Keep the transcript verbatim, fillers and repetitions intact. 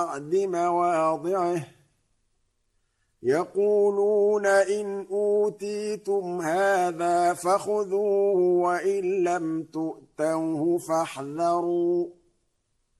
بعد مواضعه يقولون إن أوتيتم هذا فخذوه وإن لم تؤتوه فاحذروا